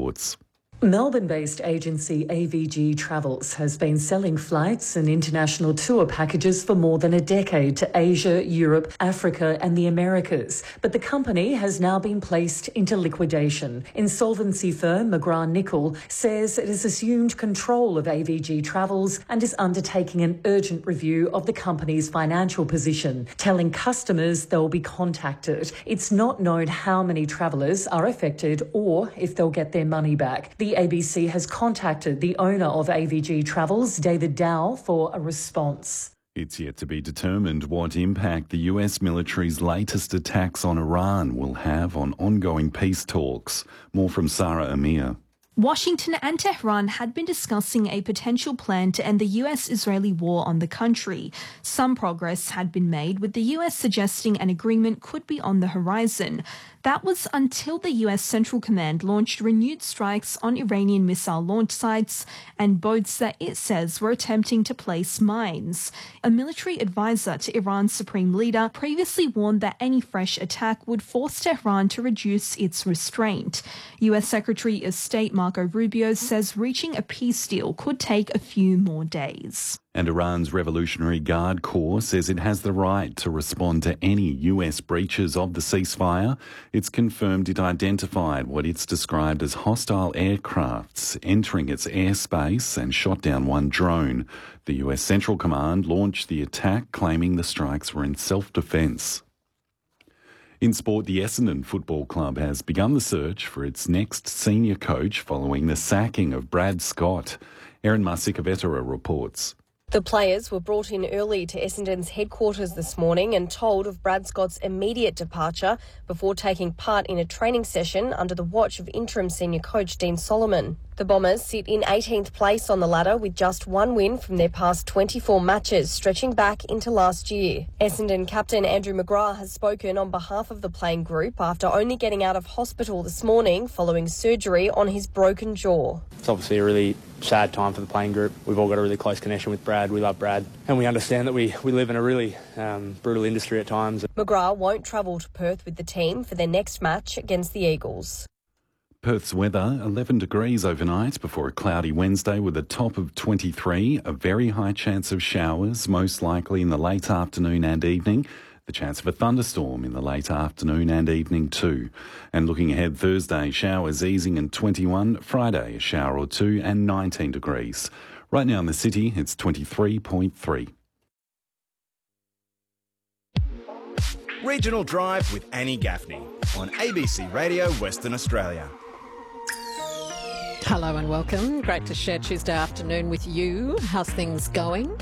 reports. Melbourne-based agency AVG Travels has been selling flights and international tour packages for more than a decade to Asia, Europe, Africa and the Americas. But the company has now been placed into liquidation. Insolvency firm McGrath-Nicol says it has assumed control of AVG Travels and is undertaking an urgent review of the company's financial position, telling customers they'll be contacted. It's not known how many travellers are affected or if they'll get their money back. The ABC has contacted the owner of AVG Travels, David Dow, for a response. It's yet to be determined what impact the US military's latest attacks on Iran will have on ongoing peace talks. More from Sarah Amir. Washington and Tehran had been discussing a potential plan to end the US-Israeli war on the country. Some progress had been made, with the US suggesting an agreement could be on the horizon. That was until the US Central Command launched renewed strikes on Iranian missile launch sites and boats that it says were attempting to place mines. A military advisor to Iran's supreme leader previously warned that any fresh attack would force Tehran to reduce its restraint. US Secretary of State Marco Rubio says reaching a peace deal could take a few more days. And Iran's Revolutionary Guard Corps says it has the right to respond to any US breaches of the ceasefire. It's confirmed it identified what it's described as hostile aircrafts entering its airspace and shot down one drone. The US Central Command launched the attack, claiming the strikes were in self-defence. In sport, the Essendon Football Club has begun the search for its next senior coach following the sacking of Brad Scott. Erin Marsica-Vetera reports. The players were brought in early to Essendon's headquarters this morning and told of Brad Scott's immediate departure before taking part in a training session under the watch of interim senior coach Dean Solomon. The Bombers sit in 18th place on the ladder with just one win from their past 24 matches, stretching back into last year. Essendon captain Andrew McGrath has spoken on behalf of the playing group after only getting out of hospital this morning following surgery on his broken jaw. It's obviously a really sad time for the playing group. We've all got a really close connection with Brad. We love Brad. And we understand that we live in a really brutal industry at times. McGrath won't travel to Perth with the team for their next match against the Eagles. Perth's weather, 11 degrees overnight before a cloudy Wednesday with a top of 23, a very high chance of showers, most likely in the late afternoon and evening. The chance of a thunderstorm in the late afternoon and evening too. And looking ahead, Thursday, showers easing and 21, Friday, a shower or two and 19 degrees. Right now in the city, it's 23.3. Regional Drive with Annie Gaffney on ABC Radio Western Australia. Hello and welcome. Great to share Tuesday afternoon with you. How's things going?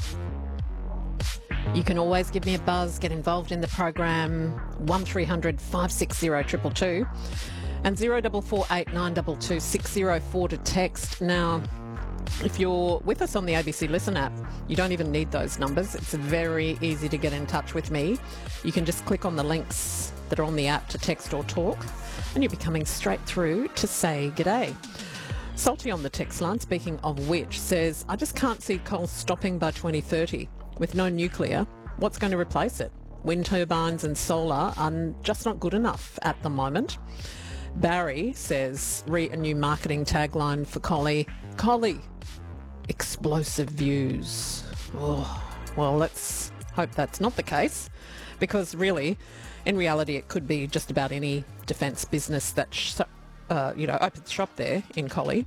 You can always give me a buzz, get involved in the program, 1300 560 222 and 0448 922 604 to text. Now, if you're with us on the ABC Listen app, you don't even need those numbers. It's very easy to get in touch with me. You can just click on the links that are on the app to text or talk, and you'll be coming straight through to say g'day. Salty on the text line, speaking of which, says, I just can't see coal stopping by 2030. With no nuclear, what's going to replace it? Wind turbines and solar are just not good enough at the moment. Barry says, a new marketing tagline for Collie. Collie, explosive views. Oh, well, let's hope that's not the case, because really, in reality, it could be just about any defence business that opens shop there in Collie.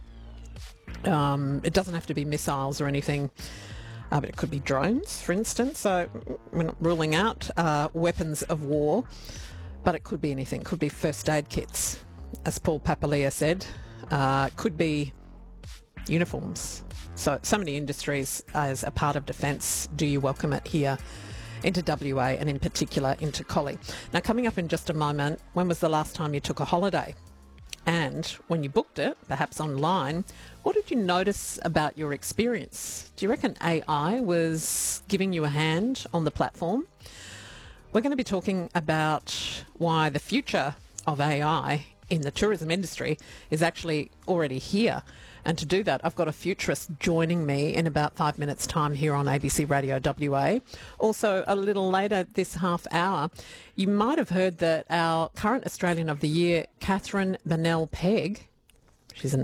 It doesn't have to be missiles or anything. But it could be drones, for instance. So we're not ruling out weapons of war, but it could be anything. It could be first aid kits, as Paul Papalia said. Could be uniforms. So many industries as a part of defence. Do you welcome it here into WA and in particular into Collie? Now, coming up in just a moment, when was the last time you took a holiday? And when you booked it, perhaps online, what did you notice about your experience? Do you reckon AI was giving you a hand on the platform? We're going to be talking about why the future of AI in the tourism industry is actually already here. And to do that, I've got a futurist joining me in about 5 minutes' time here on ABC Radio WA. Also, a little later this half hour, you might have heard that our current Australian of the Year, Catherine Bennell Pegg, she's an